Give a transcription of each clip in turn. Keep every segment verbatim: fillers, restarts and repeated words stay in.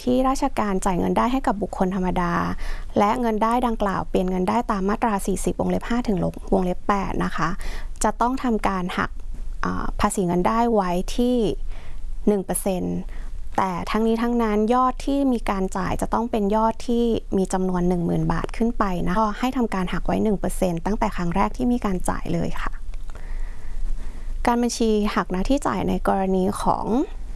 ที่ราชการจ่ายเงินได้ให้กับบุคคลธรรมดาและเงินได้ดังกล่าวเป็นเงินได้ตามมาตราสี่สิบวงเล็บห้าถึงวงเล็บแปดนะคะจะต้องทำการหักภาษีเงินได้ไว้ที่ หนึ่งเปอร์เซ็นต์ แต่ทั้งนี้ทั้งนั้นยอดที่มีการจ่ายจะต้องเป็นยอดที่มีจำนวน หนึ่งหมื่น บาทขึ้นไปนะก็ให้ทำการหักไว้ หนึ่งเปอร์เซ็นต์ ตั้งแต่ครั้งแรกที่มีการจ่ายเลยค่ะการบัญชีหักหน้าที่จ่ายในกรณีของ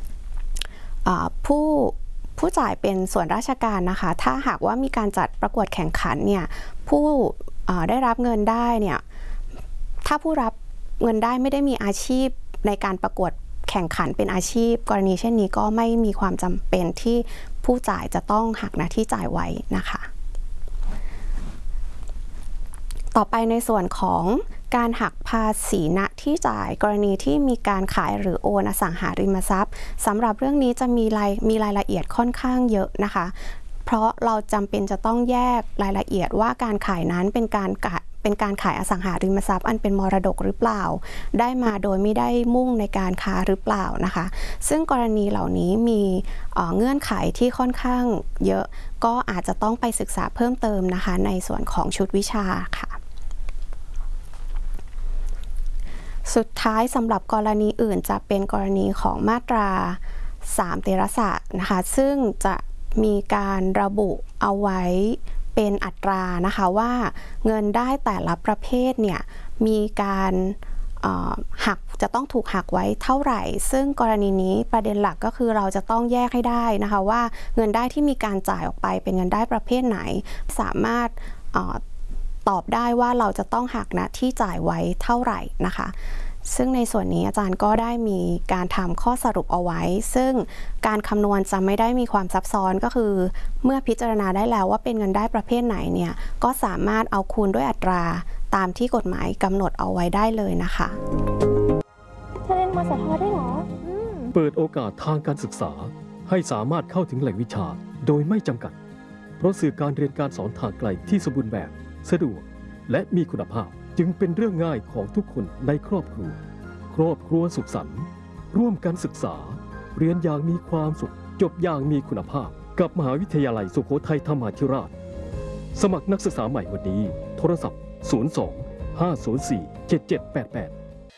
ผู้ผู้จ่ายเป็นส่วนราชการนะคะถ้าหากว่ามีการจัดประกวดแข่งขันเนี่ยผู้ได้รับเงินได้เนี่ยถ้าผู้รับเงินได้ไม่ได้มีอาชีพในการประกวดแข่งขันเป็นอาชีพกรณีเช่นนี้ก็ไม่มีความจำเป็นที่ผู้จ่ายจะต้องหักหน้าที่จ่ายไว้นะคะต่อไปในส่วนของการหักภาษีณที่จ่ายกรณีที่มีการขายหรือโอนอสังหาริมทรัพย์สำหรับเรื่องนี้จะมีรายมีรายละเอียดค่อนข้างเยอะนะคะเพราะเราจำเป็นจะต้องแยกรายละเอียดว่าการขายนั้นเป็นการเป็นการขายอสังหาริมทรัพย์อันเป็นมรดกหรือเปล่าได้มาโดยไม่ได้มุ่งในการค้าหรือเปล่านะคะซึ่งกรณีเหล่านี้มีเงื่อนไขที่ค่อนข้างเยอะก็อาจจะต้องไปศึกษาเพิ่มเติมนะคะในส่วนของชุดวิชาค่ะสุดท้ายสำหรับกรณีอื่นจะเป็นกรณีของมาตราสามเตระสะนะคะซึ่งจะมีการระบุเอาไว้เป็นอัตรานะคะว่าเงินได้แต่ละประเภทเนี่ยมีการหักจะต้องถูกหักไว้เท่าไหร่ซึ่งกรณีนี้ประเด็นหลักก็คือเราจะต้องแยกให้ได้นะคะว่าเงินได้ที่มีการจ่ายออกไปเป็นเงินได้ประเภทไหนสามารถตอบได้ว่าเราจะต้องหักณที่จ่ายไว้เท่าไหร่นะคะซึ่งในส่วนนี้อาจารย์ก็ได้มีการทำข้อสรุปเอาไว้ซึ่งการคำนวณจะไม่ได้มีความซับซ้อนก็คือเมื่อพิจารณาได้แล้วว่าเป็นเงินได้ประเภทไหนเนี่ยก็สามารถเอาคูณด้วยอัตราตามที่กฎหมายกำหนดเอาไว้ได้เลยนะคะเธอเรียนมสทได้หรอเปิดโอกาสทางการศึกษาให้สามารถเข้าถึงแหล่งวิชาโดยไม่จำกัดเพราะสื่อการเรียนการสอนทางไกลที่สมบูรณ์แบบสะดวกและมีคุณภาพจึงเป็นเรื่องง่ายของทุกคนในครอบครัวครอบครัวสุขสันต์ร่วมกันศึกษาเรียนอย่างมีความสุขจบอย่างมีคุณภาพกับมหาวิทยาลัยสุโขทัยธรรมาธิราชสมัครนักศึกษาใหม่วันนี้โทรศัพท์ศูนย์ สอง ห้า ศูนย์ สี่ เจ็ด เจ็ด แปด แปด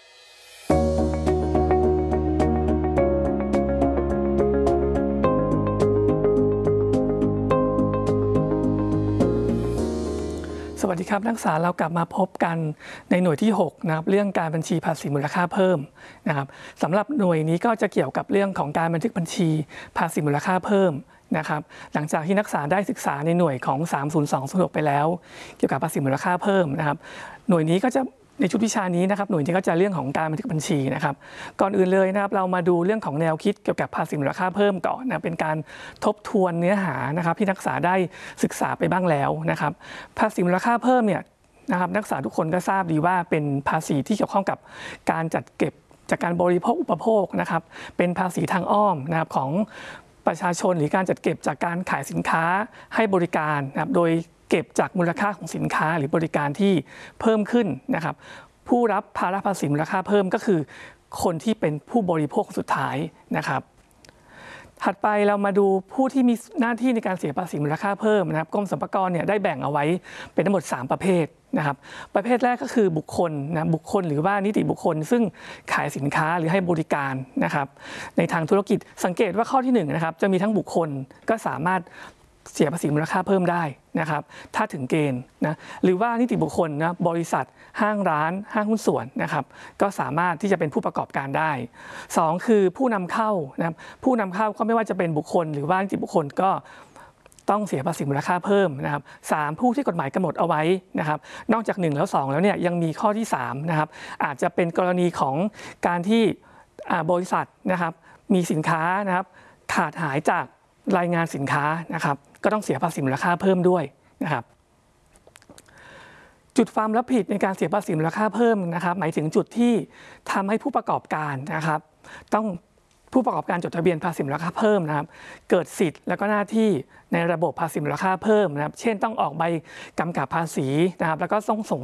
สวัสดีครับนักศึกษาเรากลับมาพบกันในหน่วยที่หกนะครับเรื่องการบัญชีภาษีมูลค่าเพิ่มนะครับสำหรับหน่วยนี้ก็จะเกี่ยวกับเรื่องของการบันทึกบัญชีภาษีมูลค่าเพิ่มนะครับหลังจากที่นักศึกษาได้ศึกษาในหน่วยของสามศูนย์สองศูนย์หกไปแล้วเกี่ยวกับภาษีมูลค่าเพิ่มนะครับหน่วยนี้ก็จะในชุดวิชานี้นะครับหน่วยนี้ก็จะเรื่องของการบันทึกบัญชีนะครับก่อนอื่นเลยนะครับเรามาดูเรื่องของแนวคิดเกี่ยวกับภาษีมูลค่าเพิ่มก่อนนะเป็นการทบทวนเนื้อหานะครับที่นักศึกษาได้ศึกษาไปบ้างแล้วนะครับภาษีมูลค่าเพิ่มเนี่ยนะครับนักศึกษาทุกคนก็ทราบดีว่าเป็นภาษีที่เกี่ยวข้องกับการจัดเก็บจากการบริโภคอุปโภคนะครับเป็นภาษีทางอ้อมนะครับของประชาชนหรือการจัดเก็บจากการขายสินค้าให้บริการนะครับโดยเก็บจากมูลค่าของสินค้าหรือบริการที่เพิ่มขึ้นนะครับผู้รับภาระภาษีมูลค่าเพิ่มก็คือคนที่เป็นผู้บริโภคสุดท้ายนะครับถัดไปเรามาดูผู้ที่มีหน้าที่ในการเสียภาษีมูลค่าเพิ่มนะครับกรมสรรพากรเนี่ยได้แบ่งเอาไว้เป็นทั้งหมดสามประเภทนะครับประเภทแรกก็คือบุคคลนะบุคคลหรือว่านิติบุคคลซึ่งขายสินค้าหรือให้บริการนะครับในทางธุรกิจสังเกตว่าข้อที่หนึ่งนะครับจะมีทั้งบุคคลก็สามารถเสียภาษีมูลค่าเพิ่มได้นะครับถ้าถึงเกณฑ์นะหรือว่านิติบุคคลนะบริษัทห้างร้านห้างหุ้นส่วนนะครับก็สามารถที่จะเป็นผู้ประกอบการได้สองคือผู้นำเข้านะครับผู้นำเข้าก็ไม่ว่าจะเป็นบุคคลหรือว่านิติบุคคลก็ต้องเสียภาษีมูลค่าเพิ่มนะครับสามผู้ที่กฎหมายกำหนดเอาไว้นะครับนอกจากหนึ่งแล้วสองแล้วเนี่ยยังมีข้อที่สามนะครับอาจจะเป็นกรณีของการที่บริษัทนะครับมีสินค้านะครับขาดหายจากรายงานสินค้านะครับก็ต้องเสียภาษีมูลค่าเพิ่มด้วยนะครับจุดความรับผิดในการเสียภาษีมูลค่าเพิ่มนะครับหมายถึงจุดที่ทำให้ผู้ประกอบการนะครับต้องผู้ประกอบการจดทะเบียนภาษีมูลค่าเพิ่มนะครับเกิดสิทธิ์และก็หน้าที่ในระบบภาษีมูลค่าเพิ่มนะครับเช่นต้องออกใบกำกับภาษีนะครับแล้วก็ต้องส่ง